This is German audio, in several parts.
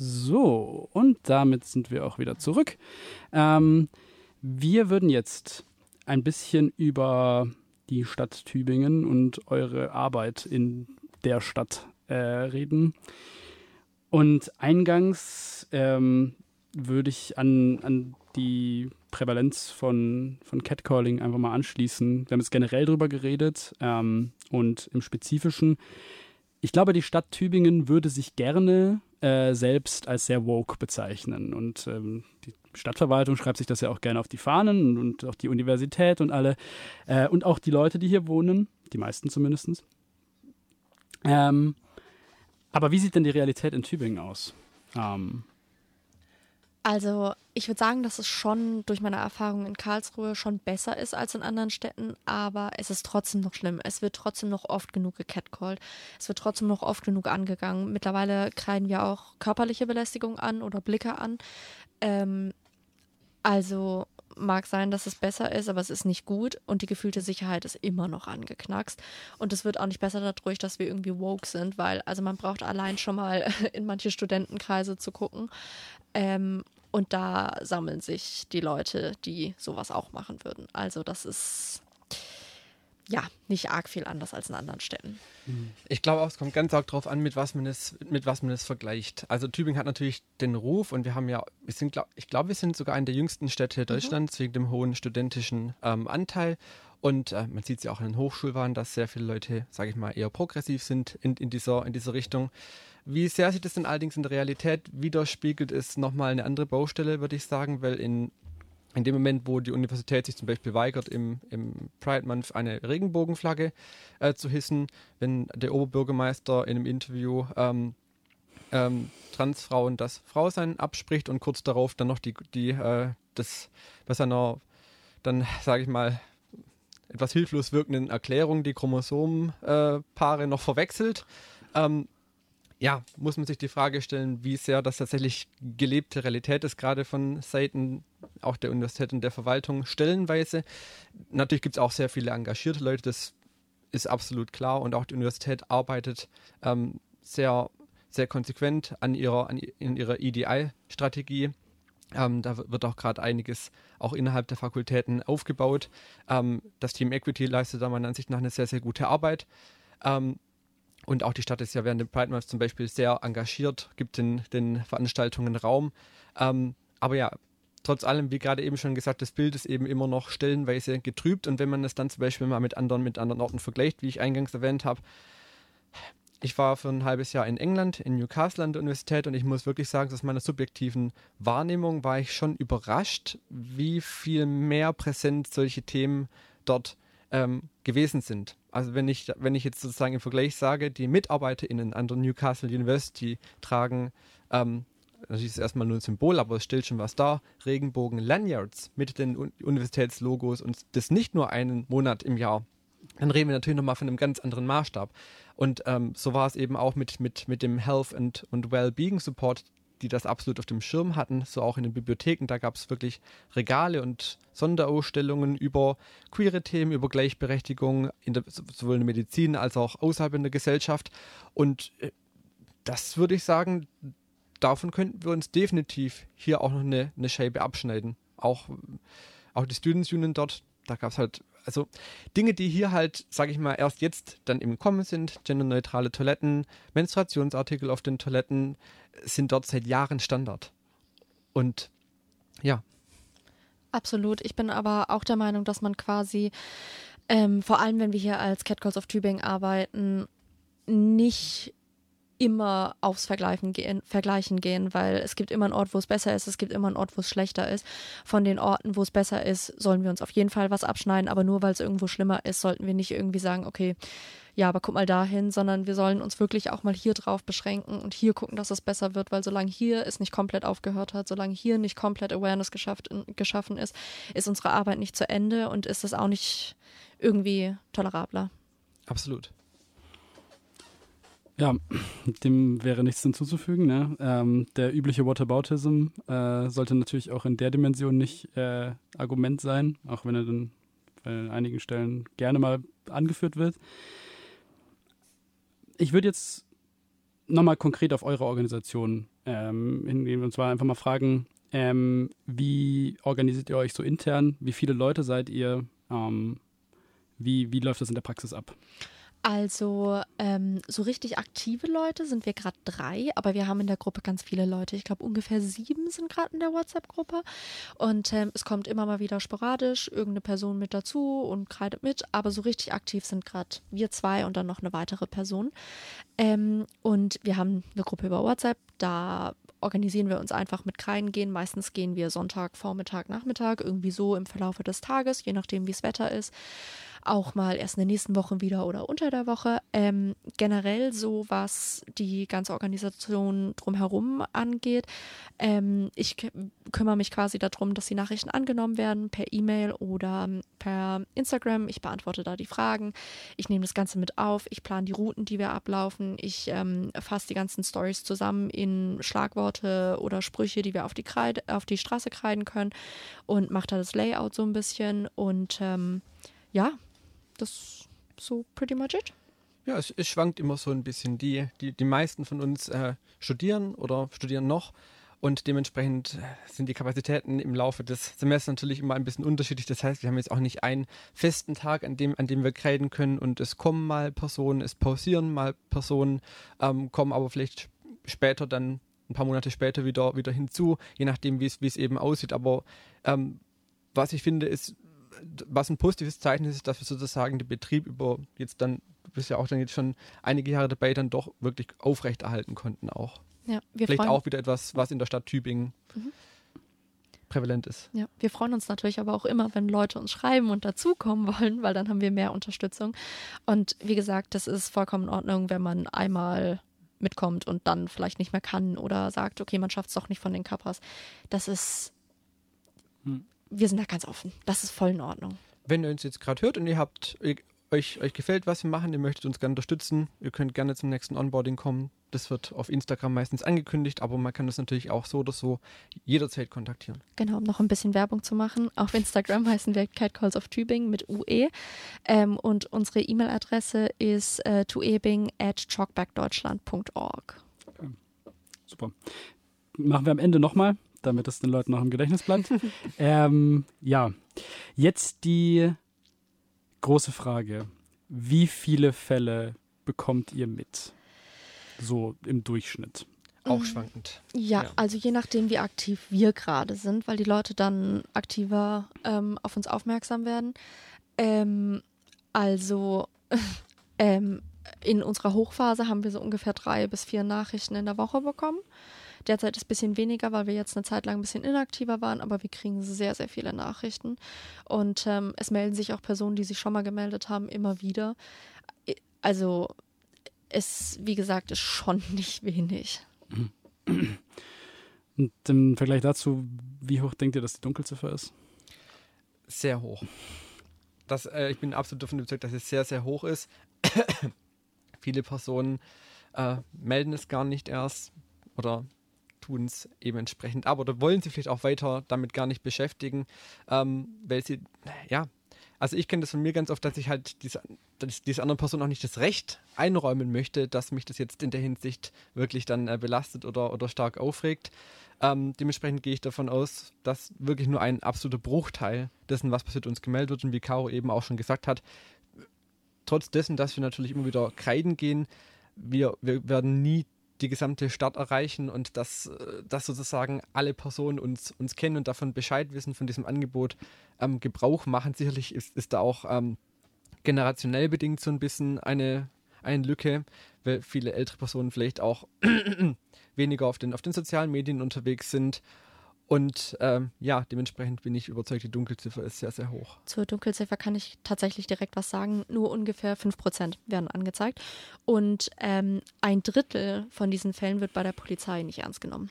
So, und damit sind wir auch wieder zurück. Wir würden jetzt ein bisschen über die Stadt Tübingen und eure Arbeit in der Stadt reden. Und eingangs würde ich an die Prävalenz von Catcalling einfach mal anschließen. Wir haben jetzt generell drüber geredet und im Spezifischen. Ich glaube, die Stadt Tübingen würde sich gerne selbst als sehr woke bezeichnen. Und die Stadtverwaltung schreibt sich das ja auch gerne auf die Fahnen und auch die Universität und alle. Und auch die Leute, die hier wohnen, die meisten zumindest. Aber wie sieht denn die Realität in Tübingen aus? Also ich würde sagen, dass es schon durch meine Erfahrung in Karlsruhe schon besser ist als in anderen Städten, aber es ist trotzdem noch schlimm. Es wird trotzdem noch oft genug gecatcalled. Es wird trotzdem noch oft genug angegangen. Mittlerweile kreiden wir auch körperliche Belästigung an oder Blicke an. Also mag sein, dass es besser ist, aber es ist nicht gut und die gefühlte Sicherheit ist immer noch angeknackst. Und es wird auch nicht besser dadurch, dass wir irgendwie woke sind, weil also man braucht allein schon mal in manche Studentenkreise zu gucken. Und da sammeln sich die Leute, die sowas auch machen würden. Also das ist ja nicht arg viel anders als in anderen Städten. Ich glaube auch, es kommt ganz arg drauf an, mit was man es vergleicht. Also Tübingen hat natürlich den Ruf und wir sind sogar eine der jüngsten Städte Deutschlands wegen dem hohen studentischen Anteil. Und man sieht es ja auch in den Hochschulwahlen, dass sehr viele Leute, sage ich mal, eher progressiv sind in dieser Richtung. Wie sehr sich das denn allerdings in der Realität widerspiegelt, ist nochmal eine andere Baustelle, würde ich sagen, weil in dem Moment, wo die Universität sich zum Beispiel weigert, im Pride Month eine Regenbogenflagge zu hissen, wenn der Oberbürgermeister in einem Interview Transfrauen das Frausein abspricht und kurz darauf dann noch das bei seiner, dann sage ich mal, etwas hilflos wirkenden Erklärung die Chromosomenpaare noch verwechselt, muss man sich die Frage stellen, wie sehr das tatsächlich gelebte Realität ist, gerade von Seiten auch der Universität und der Verwaltung stellenweise. Natürlich gibt es auch sehr viele engagierte Leute, das ist absolut klar und auch die Universität arbeitet sehr, sehr konsequent in ihrer EDI-Strategie. Da wird auch gerade einiges auch innerhalb der Fakultäten aufgebaut. Das Team Equity leistet da meiner Ansicht nach eine sehr, sehr gute Arbeit. Und auch die Stadt ist ja während dem Pride Month zum Beispiel sehr engagiert, gibt den Veranstaltungen Raum. Aber ja, trotz allem, wie gerade eben schon gesagt, das Bild ist eben immer noch stellenweise getrübt. Und wenn man es dann zum Beispiel mal mit anderen Orten vergleicht, wie ich eingangs erwähnt habe, ich war für ein halbes Jahr in England, in Newcastle an der Universität und ich muss wirklich sagen, aus meiner subjektiven Wahrnehmung war ich schon überrascht, wie viel mehr präsent solche Themen dort gewesen sind. Also wenn ich jetzt sozusagen im Vergleich sage, die MitarbeiterInnen an der Newcastle University tragen, natürlich ist es erstmal nur ein Symbol, aber es stellt schon was dar, Regenbogen-Lanyards mit den Universitätslogos und das nicht nur einen Monat im Jahr. Dann reden wir natürlich nochmal von einem ganz anderen Maßstab. Und so war es eben auch mit dem Health and Wellbeing Support, die das absolut auf dem Schirm hatten, so auch in den Bibliotheken. Da gab es wirklich Regale und Sonderausstellungen über queere Themen, über Gleichberechtigung, sowohl in der Medizin als auch außerhalb in der Gesellschaft. Und das würde ich sagen, davon könnten wir uns definitiv hier auch noch eine Scheibe abschneiden. Auch die Students Union dort, da gab es halt also Dinge, die hier halt, sage ich mal, erst jetzt dann im Kommen sind, genderneutrale Toiletten, Menstruationsartikel auf den Toiletten, sind dort seit Jahren Standard. Und ja. Absolut. Ich bin aber auch der Meinung, dass man quasi, vor allem wenn wir hier als Catcalls of Tübingen arbeiten, nicht immer aufs Vergleichen gehen, weil es gibt immer einen Ort, wo es besser ist, es gibt immer einen Ort, wo es schlechter ist. Von den Orten, wo es besser ist, sollen wir uns auf jeden Fall was abschneiden, aber nur weil es irgendwo schlimmer ist, sollten wir nicht irgendwie sagen, okay, ja, aber guck mal dahin, sondern wir sollen uns wirklich auch mal hier drauf beschränken und hier gucken, dass es besser wird, weil solange hier es nicht komplett aufgehört hat, solange hier nicht komplett Awareness geschaffen ist, ist unsere Arbeit nicht zu Ende und ist es auch nicht irgendwie tolerabler. Absolut. Ja, dem wäre nichts hinzuzufügen. Ne? Der übliche Whataboutism sollte natürlich auch in der Dimension nicht Argument sein, auch wenn er dann bei einigen Stellen gerne mal angeführt wird. Ich würde jetzt nochmal konkret auf eure Organisation hingehen. Und zwar einfach mal fragen, wie organisiert ihr euch so intern? Wie viele Leute seid ihr? Wie läuft das in der Praxis ab? Also so richtig aktive Leute sind wir gerade 3, aber wir haben in der Gruppe ganz viele Leute. Ich glaube ungefähr 7 sind gerade in der WhatsApp-Gruppe und es kommt immer mal wieder sporadisch irgendeine Person mit dazu und kreidet mit, aber so richtig aktiv sind gerade wir 2 und dann noch eine weitere Person. Und wir haben eine Gruppe über WhatsApp, da organisieren wir uns einfach mit Kreiden gehen. Meistens gehen wir Sonntag, Vormittag, Nachmittag, irgendwie so im Verlaufe des Tages, je nachdem wie das Wetter ist. Auch mal erst in den nächsten Wochen wieder oder unter der Woche. Generell so, was die ganze Organisation drumherum angeht. Ich kümmere mich quasi darum, dass die Nachrichten angenommen werden per E-Mail oder per Instagram. Ich beantworte da die Fragen. Ich nehme das Ganze mit auf. Ich plane die Routen, die wir ablaufen. Ich fasse die ganzen Stories zusammen in Schlagworte oder Sprüche, die wir auf die Straße kreiden können und mache da das Layout so ein bisschen. Und ja, das ist so pretty much it. Ja, es schwankt immer so ein bisschen. Die meisten von uns studieren oder studieren noch und dementsprechend sind die Kapazitäten im Laufe des Semesters natürlich immer ein bisschen unterschiedlich. Das heißt, wir haben jetzt auch nicht einen festen Tag, an dem wir graden können und es kommen mal Personen, es pausieren mal Personen, kommen aber vielleicht später dann, ein paar Monate später wieder hinzu, je nachdem, wie es eben aussieht. Aber was ich finde, ist, was ein positives Zeichen ist, dass wir sozusagen den Betrieb über jetzt dann, du bist ja auch dann jetzt schon einige Jahre dabei, dann doch wirklich aufrechterhalten konnten auch. Ja, vielleicht auch wieder etwas, was in der Stadt Tübingen prävalent ist. Ja, wir freuen uns natürlich aber auch immer, wenn Leute uns schreiben und dazukommen wollen, weil dann haben wir mehr Unterstützung. Und wie gesagt, das ist vollkommen in Ordnung, wenn man einmal mitkommt und dann vielleicht nicht mehr kann oder sagt, okay, man schafft es doch nicht von den Kappas. Das ist... Wir sind da ganz offen. Das ist voll in Ordnung. Wenn ihr uns jetzt gerade hört und euch gefällt, was wir machen, ihr möchtet uns gerne unterstützen, ihr könnt gerne zum nächsten Onboarding kommen. Das wird auf Instagram meistens angekündigt, aber man kann das natürlich auch so oder so jederzeit kontaktieren. Genau, um noch ein bisschen Werbung zu machen. Auf Instagram heißen wir Catcalls of Tübingen mit UE. Und unsere E-Mail-Adresse ist tuebing@talkbackdeutschland.org. Okay. Super. Machen wir am Ende nochmal, damit es den Leuten noch im Gedächtnis bleibt. Ja, jetzt die große Frage. Wie viele Fälle bekommt ihr mit? So im Durchschnitt. Auch schwankend. Ja, also je nachdem, wie aktiv wir gerade sind, weil die Leute dann aktiver auf uns aufmerksam werden. In unserer Hochphase haben wir so ungefähr 3 bis 4 Nachrichten in der Woche bekommen. Derzeit ist es ein bisschen weniger, weil wir jetzt eine Zeit lang ein bisschen inaktiver waren, aber wir kriegen sehr, sehr viele Nachrichten. Und es melden sich auch Personen, die sich schon mal gemeldet haben, immer wieder. Also es, wie gesagt, ist schon nicht wenig. Und im Vergleich dazu, wie hoch denkt ihr, dass die Dunkelziffer ist? Sehr hoch. Ich bin absolut davon überzeugt, dass es sehr, sehr hoch ist. Viele Personen melden es gar nicht erst oder tun es eben entsprechend ab oder wollen sie vielleicht auch weiter damit gar nicht beschäftigen, weil sie, ja, also ich kenne das von mir ganz oft, dass ich halt diese andere Person auch nicht das Recht einräumen möchte, dass mich das jetzt in der Hinsicht wirklich dann belastet oder stark aufregt. Dementsprechend gehe ich davon aus, dass wirklich nur ein absoluter Bruchteil dessen, was passiert, uns gemeldet wird und wie Caro eben auch schon gesagt hat, trotz dessen, dass wir natürlich immer wieder kreiden gehen, wir werden nie die gesamte Stadt erreichen und dass sozusagen alle Personen uns kennen und davon Bescheid wissen, von diesem Angebot Gebrauch machen. Sicherlich ist da auch generationell bedingt so ein bisschen eine Lücke, weil viele ältere Personen vielleicht auch weniger auf den sozialen Medien unterwegs sind. Und dementsprechend bin ich überzeugt, die Dunkelziffer ist sehr, sehr hoch. Zur Dunkelziffer kann ich tatsächlich direkt was sagen. Nur ungefähr 5% werden angezeigt. Und 1/3 von diesen Fällen wird bei der Polizei nicht ernst genommen.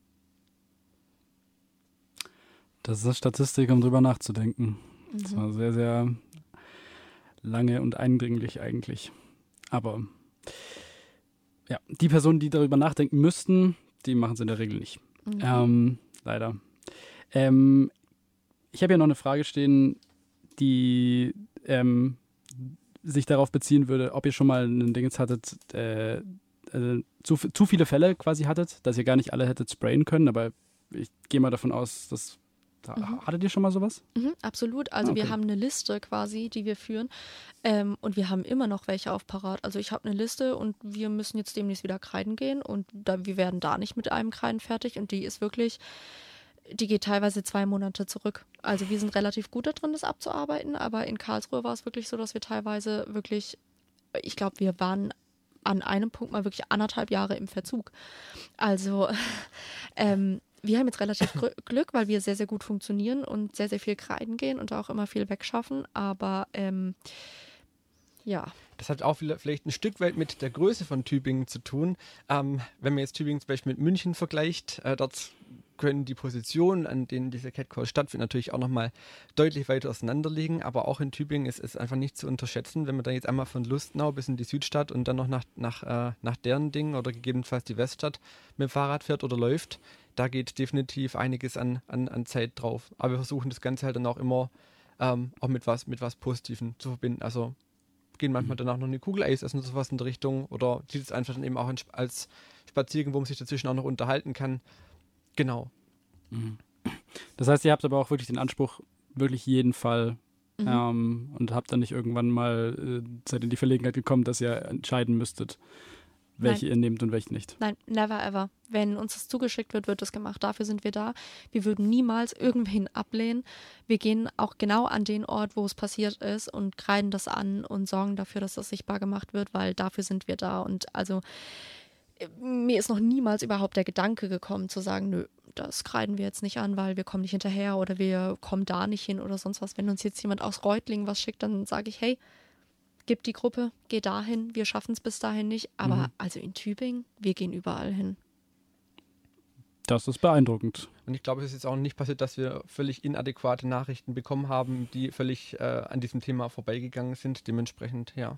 Das ist eine Statistik, um drüber nachzudenken. Das war sehr, sehr lange und eindringlich eigentlich. Aber ja, die Personen, die darüber nachdenken müssten, die machen es in der Regel nicht. Leider. Ich habe ja noch eine Frage stehen, die sich darauf beziehen würde, ob ihr schon mal ein Ding hattet, zu viele Fälle quasi hattet, dass ihr gar nicht alle hättet sprayen können, aber ich gehe mal davon aus, dass hattet ihr schon mal sowas? Absolut. Also wir haben eine Liste quasi, die wir führen und wir haben immer noch welche auf Parat. Also ich habe eine Liste und wir müssen jetzt demnächst wieder kreiden gehen und wir werden da nicht mit einem Kreiden fertig und die ist wirklich, die geht teilweise 2 Monate zurück. Also wir sind relativ gut da drin, das abzuarbeiten, aber in Karlsruhe war es wirklich so, dass wir teilweise wirklich, ich glaube, wir waren an einem Punkt mal wirklich 1,5 Jahre im Verzug. Also wir haben jetzt relativ Glück, weil wir sehr, sehr gut funktionieren und sehr, sehr viel kreiden gehen und auch immer viel wegschaffen. Aber ja. Das hat auch vielleicht ein Stück weit mit der Größe von Tübingen zu tun. Wenn man jetzt Tübingen zum Beispiel mit München vergleicht, dort können die Positionen, an denen dieser Catcall stattfindet, natürlich auch nochmal deutlich weiter auseinander liegen. Aber auch in Tübingen ist es einfach nicht zu unterschätzen, wenn man dann jetzt einmal von Lustenau bis in die Südstadt und dann noch nach Derndingen oder gegebenenfalls die Weststadt mit dem Fahrrad fährt oder läuft. Da geht definitiv einiges an Zeit drauf. Aber wir versuchen das Ganze halt dann auch immer auch mit was Positivem zu verbinden. Also gehen manchmal danach noch eine Kugel Eis essen oder sowas in der Richtung oder sieht es einfach dann eben auch als Spaziergang, wo man sich dazwischen auch noch unterhalten kann. Genau. Das heißt, ihr habt aber auch wirklich den Anspruch, wirklich jeden Fall und habt dann nicht irgendwann mal seid in die Verlegenheit gekommen, dass ihr entscheiden müsstet, welche ihr nehmt und welche nicht. Nein, never ever. Wenn uns das zugeschickt wird, wird das gemacht. Dafür sind wir da. Wir würden niemals irgendwen ablehnen. Wir gehen auch genau an den Ort, wo es passiert ist und kreiden das an und sorgen dafür, dass das sichtbar gemacht wird, weil dafür sind wir da. Und also mir ist noch niemals überhaupt der Gedanke gekommen zu sagen, nö, das kreiden wir jetzt nicht an, weil wir kommen nicht hinterher oder wir kommen da nicht hin oder sonst was. Wenn uns jetzt jemand aus Reutlingen was schickt, dann sage ich, hey, gib die Gruppe, geh dahin, wir schaffen es bis dahin nicht. Aber also in Tübingen, wir gehen überall hin. Das ist beeindruckend. Und ich glaube, es ist jetzt auch nicht passiert, dass wir völlig inadäquate Nachrichten bekommen haben, die völlig an diesem Thema vorbeigegangen sind. Dementsprechend, ja.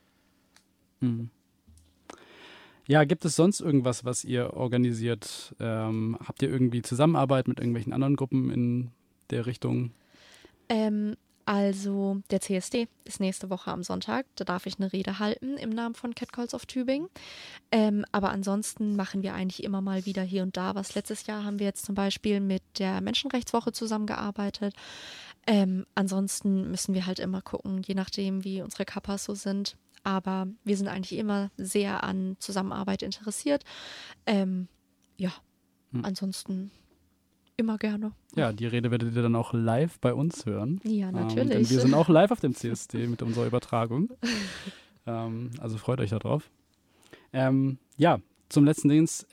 Ja, gibt es sonst irgendwas, was ihr organisiert? Habt ihr irgendwie Zusammenarbeit mit irgendwelchen anderen Gruppen in der Richtung? Also der CSD ist nächste Woche am Sonntag. Da darf ich eine Rede halten im Namen von Catcalls of Tübingen. Aber ansonsten machen wir eigentlich immer mal wieder hier und da was. Letztes Jahr haben wir jetzt zum Beispiel mit der Menschenrechtswoche zusammengearbeitet. Ansonsten müssen wir halt immer gucken, je nachdem, wie unsere Kappas so sind. Aber wir sind eigentlich immer sehr an Zusammenarbeit interessiert. Ansonsten immer gerne. Ja, die Rede werdet ihr dann auch live bei uns hören. Ja, natürlich. Denn wir sind auch live auf dem CSD mit unserer Übertragung. Also freut euch darauf. Ja, zum letzten Dienst.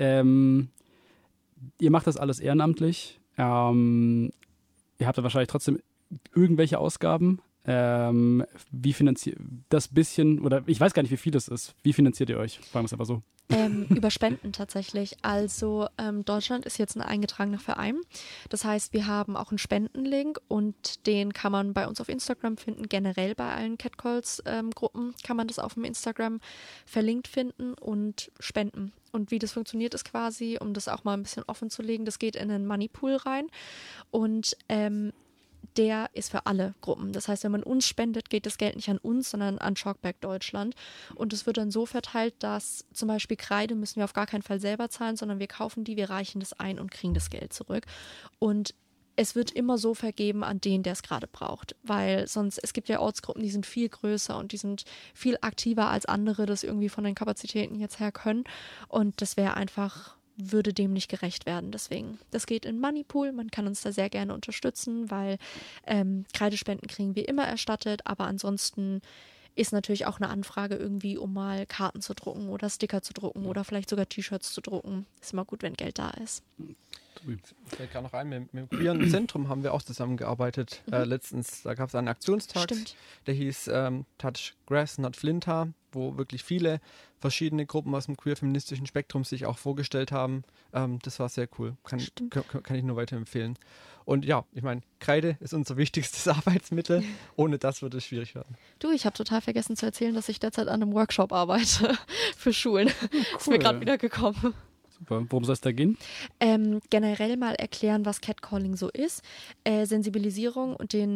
Ihr macht das alles ehrenamtlich. Ihr habt da wahrscheinlich trotzdem irgendwelche Ausgaben. Wie finanziert das bisschen, oder ich weiß gar nicht, wie viel das ist. Wie finanziert ihr euch? Fragen wir es einfach so. Über Spenden tatsächlich. Also Deutschland ist jetzt ein eingetragener Verein. Das heißt, wir haben auch einen Spendenlink und den kann man bei uns auf Instagram finden. Generell bei allen Catcalls-Gruppen kann man das auf dem Instagram verlinkt finden und spenden. Und wie das funktioniert, ist quasi, um das auch mal ein bisschen offen zu legen, das geht in einen Moneypool rein und der ist für alle Gruppen. Das heißt, wenn man uns spendet, geht das Geld nicht an uns, sondern an Chalkback Deutschland. Und es wird dann so verteilt, dass zum Beispiel Kreide müssen wir auf gar keinen Fall selber zahlen, sondern wir kaufen die, wir reichen das ein und kriegen das Geld zurück. Und es wird immer so vergeben an den, der es gerade braucht. Weil sonst, es gibt ja Ortsgruppen, die sind viel größer und die sind viel aktiver als andere, das irgendwie von den Kapazitäten jetzt her können. Und das wäre einfach, würde dem nicht gerecht werden. Deswegen, das geht in Moneypool. Man kann uns da sehr gerne unterstützen, weil Kreidespenden kriegen wir immer erstattet, aber ansonsten ist natürlich auch eine Anfrage irgendwie, um mal Karten zu drucken oder Sticker zu drucken oder vielleicht sogar T-Shirts zu drucken. Ist immer gut, wenn Geld da ist. Fällt gerade noch ein, mit dem Queeren Zentrum haben wir auch zusammengearbeitet. Letztens, da gab es einen Aktionstag, der hieß Touch Grass, Not Flinta, wo wirklich viele verschiedene Gruppen aus dem queer-feministischen Spektrum sich auch vorgestellt haben. Das war sehr cool. Kann ich nur weiterempfehlen. Und ja, ich meine, Kreide ist unser wichtigstes Arbeitsmittel. Ohne das würde es schwierig werden. Du, ich habe total vergessen zu erzählen, dass ich derzeit an einem Workshop arbeite für Schulen. Cool. Ist mir gerade wieder gekommen. Super. Worum soll es da gehen? Generell mal erklären, was Catcalling so ist. Sensibilisierung und den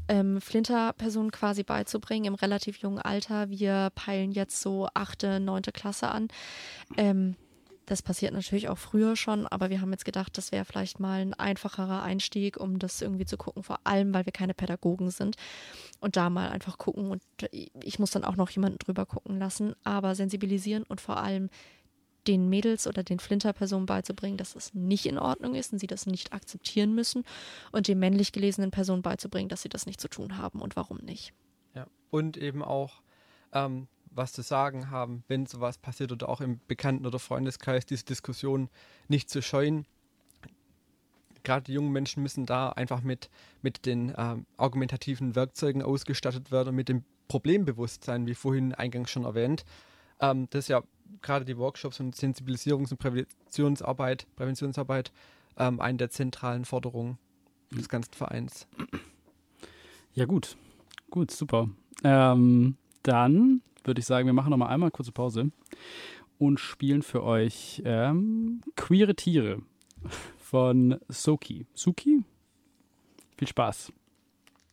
Flinterpersonen quasi beizubringen im relativ jungen Alter. Wir peilen jetzt so 8., 9. Klasse an. Das passiert natürlich auch früher schon, aber wir haben jetzt gedacht, das wäre vielleicht mal ein einfacherer Einstieg, um das irgendwie zu gucken, vor allem, weil wir keine Pädagogen sind und da mal einfach gucken und ich muss dann auch noch jemanden drüber gucken lassen, aber sensibilisieren und vor allem den Mädels oder den Flinterpersonen beizubringen, dass es nicht in Ordnung ist und sie das nicht akzeptieren müssen und den männlich gelesenen Personen beizubringen, dass sie das nicht zu tun haben und warum nicht. Ja. Und eben auch was zu sagen haben, wenn sowas passiert oder auch im Bekannten- oder Freundeskreis, diese Diskussion nicht zu scheuen. Gerade die jungen Menschen müssen da einfach mit den argumentativen Werkzeugen ausgestattet werden und mit dem Problembewusstsein, wie vorhin eingangs schon erwähnt. Das ist ja gerade die Workshops und Sensibilisierungs- und Präventionsarbeit eine der zentralen Forderungen des ganzen Vereins. Ja, gut, super. Dann würde ich sagen, wir machen noch mal einmal kurze Pause und spielen für euch Queere Tiere von Soki. Suki? Viel Spaß.